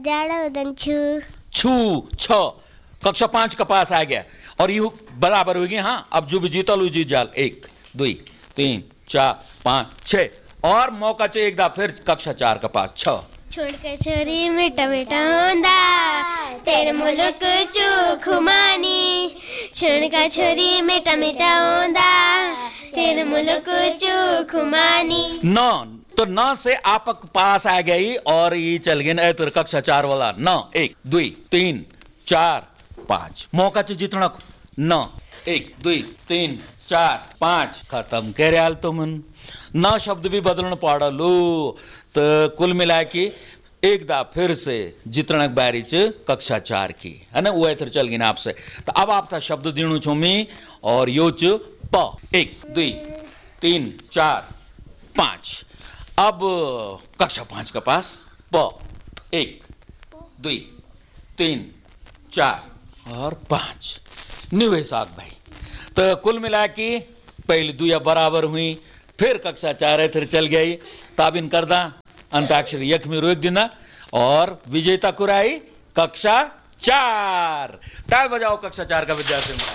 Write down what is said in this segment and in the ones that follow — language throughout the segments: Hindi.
जाड़ा उदन छु छू छ कक्षा 5 का पास आ गया और यू बराबर हो गई। हाँ अब जो भी जीता लो जीत जाल 1 2 3 4 5 6 और मौका चाहिए एक दा फिर कक्षा 4 का पास 6 छोड़ के छोरी मिठा मिठा होंदा तेरे मुल्क चूख मानी छोड़ के छोरी मिठा मिठा होंदा तेरे मुल्क चूख मानी। न तो न से आप पास आ गई और ये चल गए ना तो कक्षा 4 वाला न 1 2 3 4 5 मौका चाहिए जितना न 1 2 3 4 5 खत्म कह रहे तुम न शब्द भी बदलना पड़ा लो तो कुल मिला के एक दा फिर से जितना बारी च कक्षा 4 की है ना वो इधर चल गई ना आपसे। तो अब आप था शब्द दीणु छो मी और यो च प 1 2 3 4 5 अब कक्षा 5 का पास प 1 2 3 4 और 5 निवेशक भाई। तो कुल मिला के पहली दुया बराबर हुई फिर कक्षा 4 फिर चल गई तब इन कर दा अंताक्षरी यख में रोक देना और विजेता कुराई कक्षा 4 ताल बजाओ कक्षा 4 का विद्यार्थी।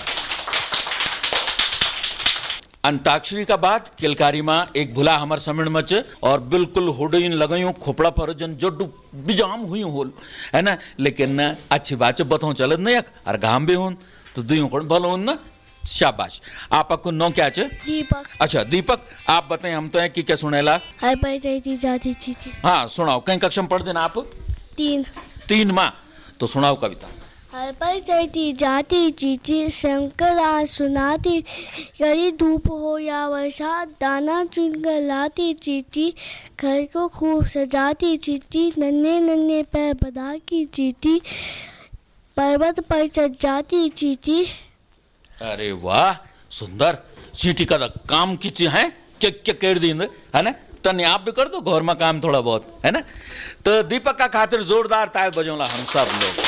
अंताक्षरी का बाद किलकारी मां एक भुला हमर समण मच और बिल्कुल हुडइन लगायूं खोपड़ा पर जन जड्डू बिजाम हुई होल है ना लेकिन अच्छी बात बताऊं चलत नहीं और घाम भी हूं तो दुइयों को भलो ना शाबाश। आपको नो क्या चे? दीपक। अच्छा दीपक आप बताएं हम तो है कि क्या सुनेला? हाय पाई जाती जाती चीती। हाँ सुनाओ कहीं कक्षा में पढ़ते ना आप? 3 माँ तो सुनाओ कविता। हर पर चढ़ती जाती चीटी शंकरा सुनाती कभी धूप हो या वर्षा दाना चुनकर लाती चीटी घर को खूब सजाती चीटी नन्हे नन्हे पैर बधा की चीटी पर्वत पर चढ़ जाती चीटी। अरे वाह सुंदर चीटी का काम की चीज है क्या क्या कर दी है ना तने आप भी कर दो घर में काम थोड़ा बहुत है ना। तो दीपक का खातिर जोरदार ताल बजौला हम सब लोग।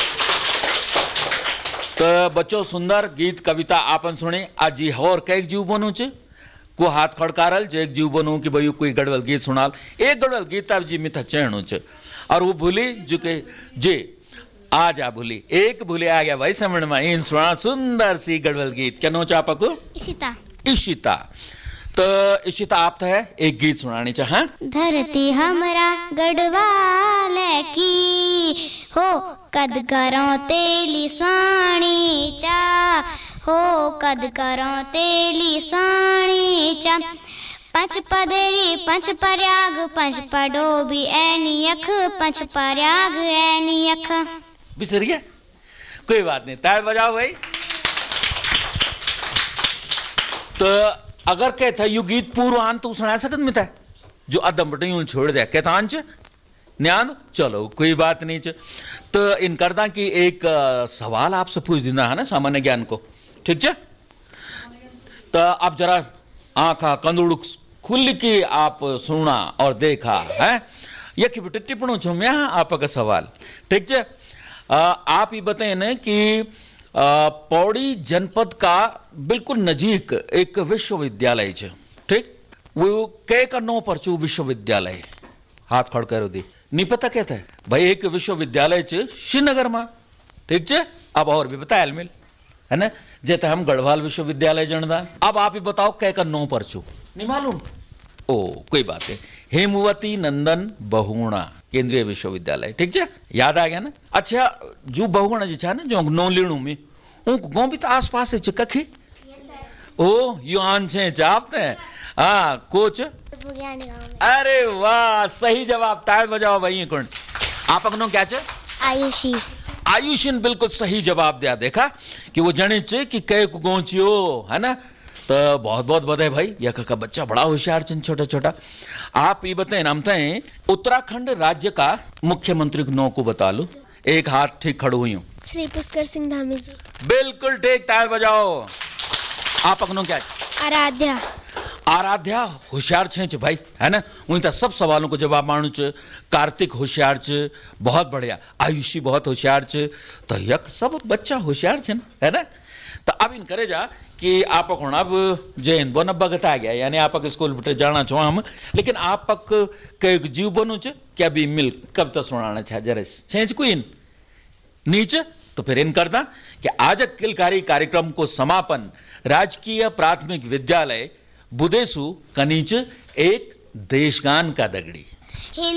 तो बच्चों सुंदर गीत कविता आपन सुने आज जी और कई जीव बनू च को हाथ खड़कारल जो एक जीव बनू कि भाई कोई गड़बल गीत सुनाल एक गड़बल गीत अब जी मिथा चढ़ू च और वो भूली जो के जे आ जा भूली एक भूले आ गया भाई समझ में इन सुना सुंदर सी गड़बल गीत क्या नो चापा को? इशिता। इशिता तो इशिता आप तो है एक गीत सुनानी चाह। धरती हमरा गढ़वाल की हो कद करो तेली स्वाणी चा हो कद करो तेली स्वाणी चा पंच पदरी पंच पर्याग पंच पडोबी ऐनी अख पंच पर्याग ऐनी अख। बिसर गया कोई बात नहीं ताल बजाओ भाई। तो अगर कहता यू गीत पूर्वान तो सुना सकत मिता जो अदम बटे यूं छोड़ दे कहता अंच न्यान चलो कोई बात नहीं च। तो इन करदा कि एक सवाल आपसे पूछ देना है ना सामान्य ज्ञान को ठीक है। तो आप जरा आंखा कंदुड़ खुल के आप सुना और देखा है यह टिप्पणों छो मैं आपका सवाल ठीक है। आप ये बताएं ना कि पौड़ी जनपद का बिल्कुल नजीक एक विश्वविद्यालय है ठीक वो कह का नो परचू विश्वविद्यालय हाथ खड़ कर दी नहीं पता कहता है भाई एक विश्वविद्यालय च श्रीनगर में ठीक है। अब और भी बताया मिल है ना जैसे हम गढ़वाल विश्वविद्यालय जनदान। अब आप ही बताओ कह का नो परचू नहीं मालूम ओ कोई बात है हेमवती नंदन बहुगुणा केंद्रीय विश्वविद्यालय ठीक है याद आ गया ना। अच्छा जो बहुगुणा जी छा ना जो नो लीणू में गाँव भी तो आस पास है कखी ओ यू आन छे चापते हाँ कोच अरे वाह सही जवाब ताल बजाओ भाई कौन आप अपनो क्या चे? आयुषी। आयुषिन बिल्कुल सही जवाब दिया देखा कि वो जने चे कि कई को गोचियो है ना। तो बहुत बहुत बधाई भाई यह का बच्चा बड़ा होशियार चन छोटा छोटा। आप ये बताएं नाम थे उत्तराखंड राज्य का मुख्यमंत्री नो को बता लो एक हाथ ठीक खड़ो हुई हूँ। श्री पुष्कर सिंह धामी जी। बिल्कुल ठीक ताल बजाओ। आप अपनो क्या? आराध्या। आराध्या होशियार छे भाई है ना वहीं तो सब सवालों को जवाब मानू च। कार्तिक होशियार च बहुत बढ़िया आयुषी बहुत होशियार च तो यक सब बच्चा होशियार छे है ना। तो अब इन करे जा कि आप अब जैन बन बगत आ गया यानी आप स्कूल जाना छो हम लेकिन आप कई जीव बनू च क्या भी मिल कविता सुनाना चाहे जरा छेंच क्वीन नीचे तो फिर इन करदा कि आज किलकारी कार्यक्रम को समापन राजकीय प्राथमिक विद्यालय बुदेसु कनीच एक देशगान का दगड़ी